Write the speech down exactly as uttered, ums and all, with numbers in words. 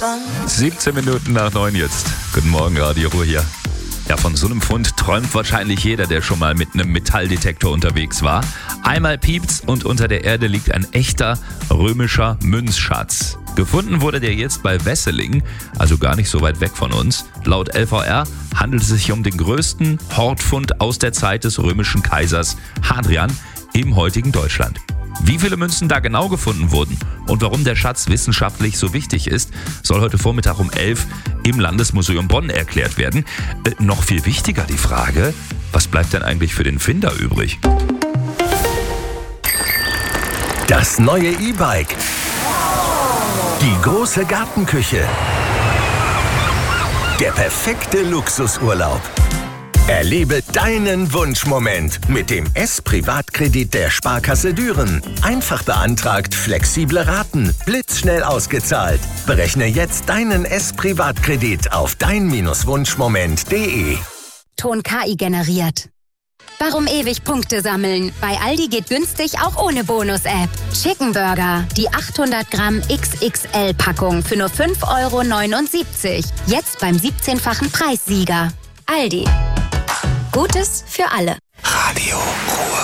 siebzehn Minuten nach neun jetzt. Guten Morgen, Radio Ruhr hier. Ja, von so einem Fund träumt wahrscheinlich jeder, der schon mal mit einem Metalldetektor unterwegs war. Einmal piept's und unter der Erde liegt ein echter römischer Münzschatz. Gefunden wurde der jetzt bei Wesseling, also gar nicht so weit weg von uns. Laut L V R handelt es sich um den größten Hortfund aus der Zeit des römischen Kaisers Hadrian im heutigen Deutschland. Wie viele Münzen da genau gefunden wurden und warum der Schatz wissenschaftlich so wichtig ist, soll heute Vormittag um elf im Landesmuseum Bonn erklärt werden. Äh, noch viel wichtiger die Frage, was bleibt denn eigentlich für den Finder übrig? Das neue E-Bike. Die große Gartenküche. Der perfekte Luxusurlaub. Erlebe deinen Wunschmoment mit dem S-Privatkredit der Sparkasse Düren. Einfach beantragt, flexible Raten, blitzschnell ausgezahlt. Berechne jetzt deinen S-Privatkredit auf dein Wunschmoment punkt de. Ton K I generiert. Warum ewig Punkte sammeln? Bei Aldi geht günstig auch ohne Bonus-App. Chicken Burger, die achthundert Gramm X X L-Packung für nur fünf Euro neunundsiebzig. Jetzt beim siebzehnfachen Preissieger. Aldi. Gutes für alle. Radio Ruhr.